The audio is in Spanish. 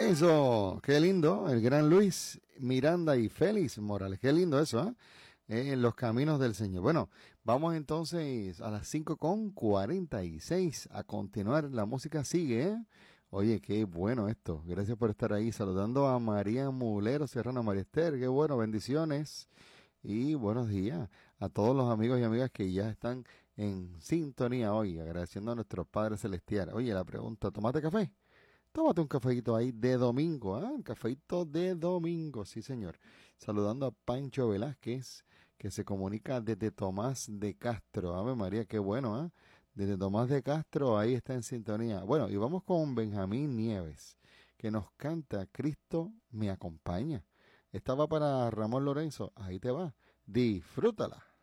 Eso, qué lindo, el gran Luis Miranda y Félix Morales, qué lindo eso, ¿eh? En los caminos del Señor. Bueno, vamos entonces a las 5:46 a continuar, la música sigue, ¿eh? Oye, qué bueno esto, gracias por estar ahí, saludando a María Mulero Serrano, María Esther, qué bueno, bendiciones y buenos días a todos los amigos y amigas que ya están en sintonía hoy, agradeciendo a nuestros padres celestiales. Oye, la pregunta, ¿tomate café? Tómate un cafeíto ahí de domingo, ¿ah? Un cafeíto de domingo, sí señor. Saludando a Pancho Velázquez, que se comunica desde Tomás de Castro. Ave María, qué bueno, ¿ah? Desde Tomás de Castro, ahí está en sintonía. Bueno, y vamos con Benjamín Nieves, que nos canta Cristo me acompaña. Esta va para Ramón Lorenzo, ahí te va. Disfrútala.